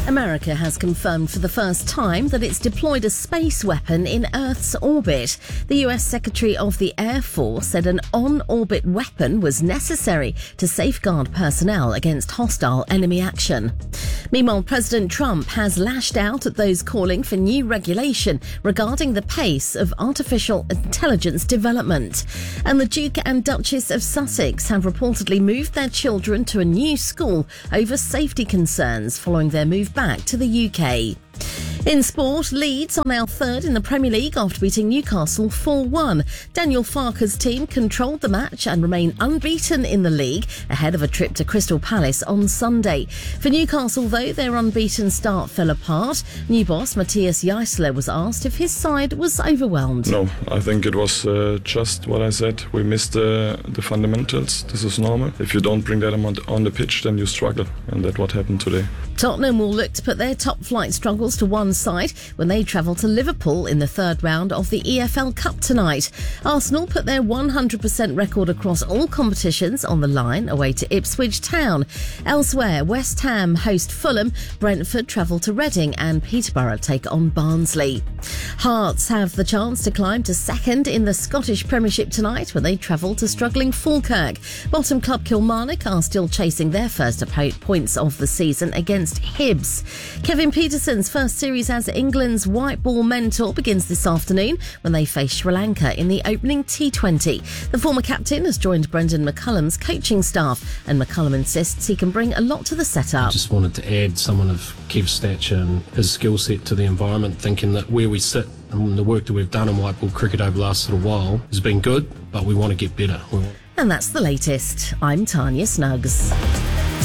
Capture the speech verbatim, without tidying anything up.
America has confirmed for the first time that it's deployed a space weapon in Earth's orbit. The U S Secretary of the Air Force said an on-orbit weapon was necessary to safeguard personnel against hostile enemy action. Meanwhile, President Trump has lashed out at those calling for new regulation regarding the pace of artificial intelligence development. And the Duke and Duchess of Sussex have reportedly moved their children to a new school over safety concerns following their move back to the U K. In sport, Leeds are now third in the Premier League after beating Newcastle four one. Daniel Farke's team controlled the match and remain unbeaten in the league ahead of a trip to Crystal Palace on Sunday. For Newcastle, though, their unbeaten start fell apart. New boss Matthias Jaissler was asked if his side was overwhelmed. No, I think it was uh, just what I said. We missed uh, the fundamentals. This is normal. If you don't bring that on the pitch, then you struggle, and that's what happened today. Tottenham will look to put their top flight struggles to one side when they travel to Liverpool in the third round of the E F L Cup tonight. Arsenal put their one hundred percent record across all competitions on the line away to Ipswich Town. Elsewhere, West Ham host Fulham, Brentford travel to Reading and Peterborough take on Barnsley. Hearts have the chance to climb to second in the Scottish Premiership tonight when they travel to struggling Falkirk. Bottom club Kilmarnock are still chasing their first points of the season against Hibs. Kevin Peterson's first series as England's white ball mentor begins this afternoon when they face Sri Lanka in the opening T twenty. The former captain has joined Brendan McCullum's coaching staff, and McCullum insists he can bring a lot to the setup. I just wanted to add someone of Kev's stature and his skill set to the environment, thinking that where we sit and the work that we've done in white ball cricket over the last little while has been good, but we want to get better. And that's the latest. I'm Tanya Snuggs.